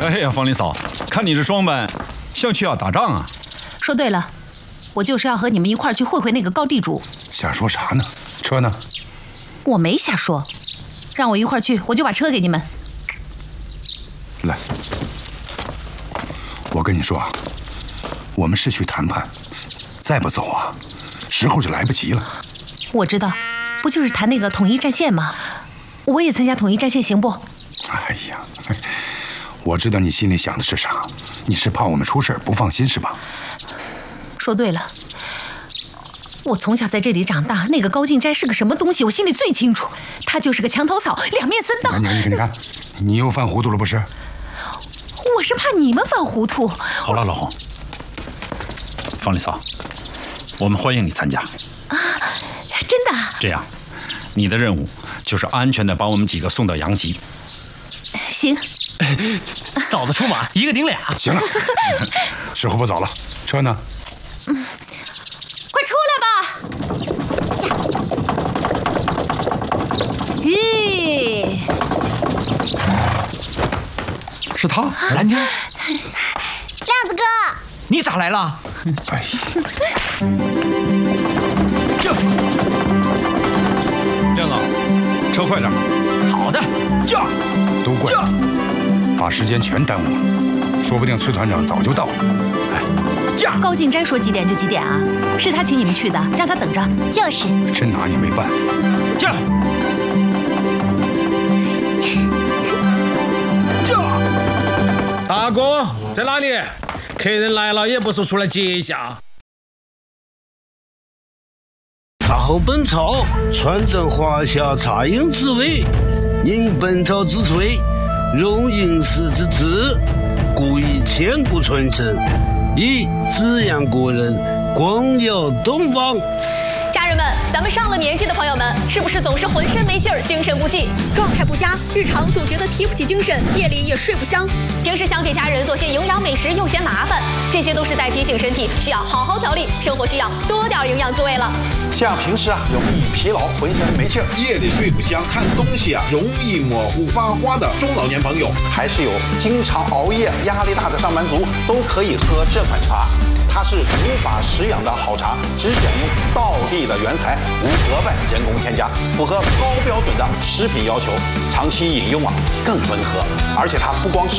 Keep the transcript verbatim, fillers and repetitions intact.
哎呀，方林嫂，看你这装扮，像去要打仗啊！ 说对了，我就是要和你们一块儿去会会那个高地主。 瞎说啥呢？车呢？ 我没瞎说，让我一块儿去，我就把车给你们。 来，我跟你说啊，我们是去谈判，再不走啊，时候就来不及了。 我知道，不就是谈那个统一战线吗？我也参加统一战线，行不？ 哎呀，我知道你心里想的是啥，你是怕我们出事不放心是吧？ 说对了，我从小在这里长大，那个高进斋是个什么东西，我心里最清楚。他就是个墙头草，两面三刀。 你看，你看，你又犯糊涂了不是？ 我是怕你们犯糊涂。 好了，老洪，方林嫂，我们欢迎你参加。 啊，真的？ 这样，你的任务就是安全的把我们几个送到阳极。 行。 嫂子出马，一个顶俩。 行了，时候不早了，车呢？ 嗯，快出来吧！咦， 是他， 兰家。 亮子哥， 你咋来了？ 哎呀， 驾！亮子，车快点。 好的，驾！ 都怪你，把时间全耽误了，说不定崔团长早就到了。 哎，驾！ 高进斋说几点就几点啊？是他请你们去的，让他等着。 就是。 真拿你没办法。 驾！驾！ 大哥在哪里？客人来了也不说出来接一下。 茶后本朝，传承华夏茶饮之味，饮本朝之萃，融饮食之智，故以千古传承，以滋养国人，光耀东方。 家人们，咱们上了年纪的朋友们，是不是总是浑身没劲儿、精神不济，状态不佳，日常总觉得提不起精神，夜里也睡不香？平时想给家人做些营养美食又嫌麻烦，这些都是在提醒身体需要好好调理，生活需要多点营养滋味了。 像平时啊容易疲劳、浑身没劲儿，夜里睡不香，看东西啊容易模糊发花的中老年朋友，还是有经常熬夜、压力大的上班族，都可以喝这款茶。它是古法实养的好茶，只选用道地的原材，无额外人工添加，符合高标准的食品要求，长期饮用啊更温和。而且它不光是